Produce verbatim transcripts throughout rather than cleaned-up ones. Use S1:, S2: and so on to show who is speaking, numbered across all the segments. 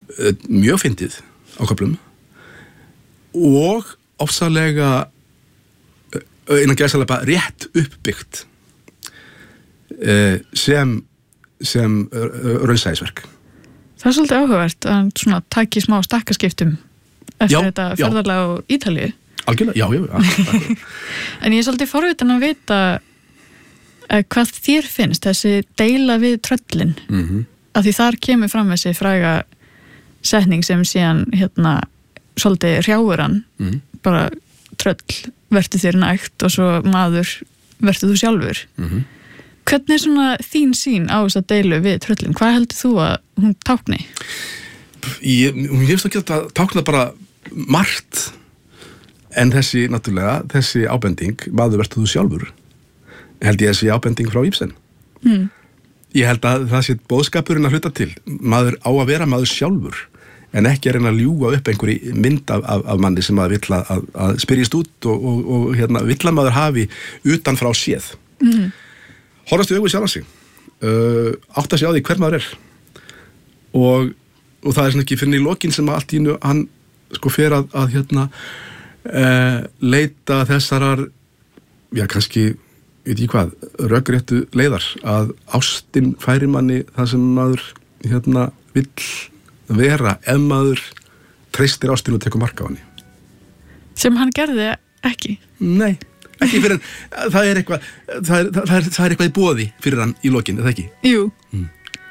S1: mjög fyndið á köflum og ofsalega innan gæðsalega bara rétt uppbyggt sem sem raunsæðisverk.
S2: Það er svolítið áhugavert að svona taki smá stakkaskiptum eftir
S1: já,
S2: þetta ferðarlag á Ítalíu.
S1: Algjörlega, já, já, já.
S2: En ég er svolítið forvitin að vita hvað þér finnst þessi deila við tröllin. Mm-hmm. Að því þar kemur fram þessi fræga setning sem síðan hérna svolítið hrjáir hann, mm-hmm. bara tröll vertu þér nægt og svo maður vertu þú sjálfur. Mm-hmm. Hvernig er svona þín sín á þess að deilu við tröllin? Hvað heldur þú að hún tákni?
S1: Ég, hún hefst ekki að tákna bara margt en þessi, náttúrulega, þessi ábending maður vertu þú sjálfur held ég þessi ábending frá Ibsen. Mm. Ég held að það sé boðskapurinn að hluta til. Maður á að vera maður sjálfur en ekki að reyna að ljúga upp einhverju mynd af, af, af manni sem maður vill að, að spyrjast út og, og, og hérna, vill að maður hafi utan frá séð. Mm. Horfast í augu sjálfan sig, uh, átt að sjá því hver maður er og, og það er svona ekki fyrir í lokin sem allt í nú hann sko fer að, að hérna uh, leita þessarar, já kannski, veit ég hvað, rökréttu leiðar að ástin færi manni það sem maður hérna vill vera ef maður treystir ástin og tekur mark á henni.
S2: Sem hann gerði ekki?
S1: Nei. Ekki fyrir hann, það er eitthvað það er, það er, það er eitthvað í boði fyrir hann í lokin, er það ekki?
S2: Jú. Mm.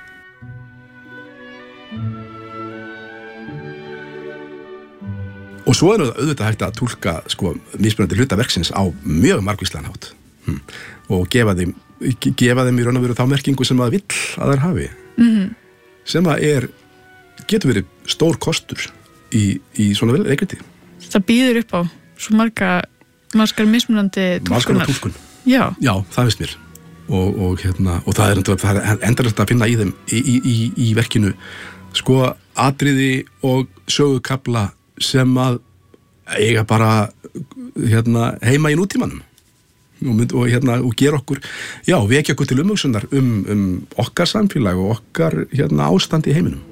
S1: Og svo er auðvitað hægt að túlka sko mismunandi hluta verksins á mjög margvíslegan hátt. Mm. Og gefa þeim, gefa þeim í raun og veru þá merkingu sem maður vill að þær hafi. Mm-hmm. Sem að er, getur verið stór kostur í, í svona vel leikriti.
S2: Það býður upp á svo marga margar mismunandi túlkunar.
S1: Túlkun.
S2: Já. Já,
S1: það veist mér. Og, og, hérna, og það er, það er endarlegt að finna í þeim í, í, í, í verkinu sko atriði og sögukafla sem að eiga bara hérna, heima í nútímanum og, og, hérna, og gera okkur já, vekja okkur til umhugsunar um, um okkar samfélag og okkar hérna, ástand í heiminum.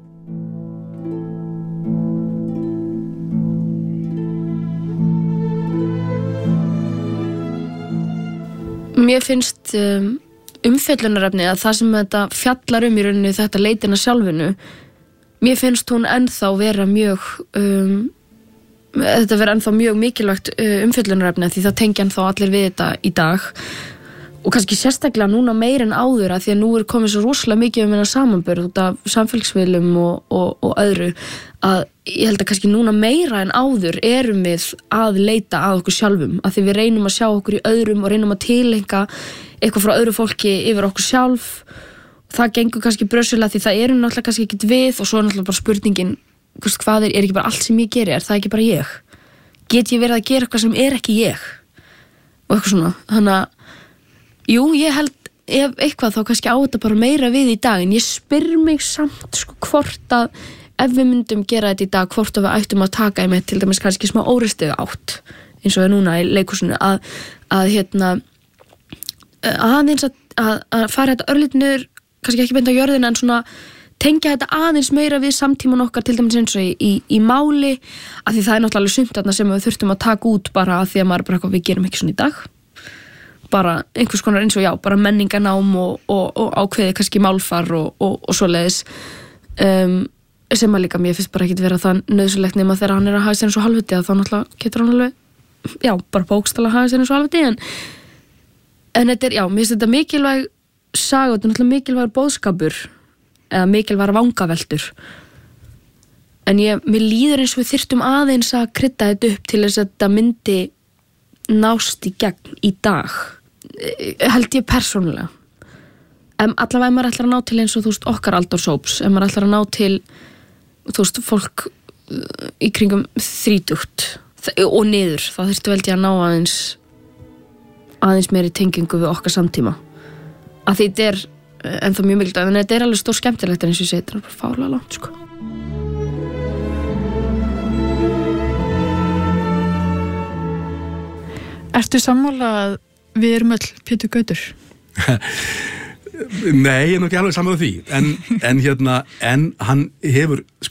S3: Mér finnst um, umfjöllunarefni að það sem þetta fjallar um í rauninni þetta leitina sjálfinu, mér finnst hún ennþá vera mjög um, þetta vera ennþá mjög mikilvægt uh, umfjöllunarefni því það tengja ennþá allir við þetta í dag og kannski sérstaklega núna meir en áður að því að nú er komið svo rosalega mikið um hennar samanburð út af samfélagsmiðlum og, og, og öðru að ég held að kannski núna meira en áður erum við að leita að okkur sjálfum að því við reynum að sjá okkur í öðrum og reynum að tilengja eitthvað frá öðru fólki yfir okkur sjálf það gengur kannski brösulega því það eru náttúrulega kannski ekkit við og svo er náttúrulega bara spurningin hvað er, er ekki bara allt sem ég geri, er það ekki bara ég? Get ég verið að gera eitthvað sem er ekki ég? Og eitthvað svona, þannig að jú, ég held ef eitthvað þá kannski á þetta bara meira við í dag en ég spyr mig samt sko hvort að ef við myndum gera þetta í dag hvort að við ættum að taka einmitt til dæmis kannski smá óristiga átt eins og er núna í leikhúsinu að, að hérna aðeins að, að, að fara þetta örlítið niður kannski ekki beint á jörðina en svona tengja þetta aðeins meira við samtíman okkar til dæmis eins og í, í, í máli að því það er náttúrulega sumt þarna sem við þurftum að taka út bara að því að maður bara eitthvað við gerum ekki svona í dag bara einhvers konar eins og já, bara menninganám og, og, og ákveði kannski málfar og, og, og svoleiðis um, sem að líka mér finnst bara ekkit vera það nauðsynlegt nema þegar hann er að hafa sér eins og halvviti að þá náttúrulega getur hann alveg já, bara bókstala að hafa sér eins og halvviti en, en þetta er, já, mér finnst þetta mikilvæg saga, þetta er náttúrulega mikilvægur boðskapur eða mikilvægar vangaveltur en ég, mér líður eins og við þyrftum aðeins að krydda þetta upp til þess að þetta myndi nást í gegn í dag held ég persónulega en allavega ef maður ætlar að ná til eins og þú veist okkar aldursóps, ef maður ætlar að ná til þú veist fólk í kringum þrítugt og niður, þá þyrftu veldi að ná aðeins aðeins meiri tengingu við okkar samtíma að því þetta er ennþá mjög mikilvægt en þetta er alveg stór skemmtilegt en eins og ég segi, þetta er bara fárlega langt sko.
S2: Ertu sammála að við erum öll Pétur Gautur?
S1: Nei, ég er nú ekki alveg sammála því en, en hérna, en hann hefur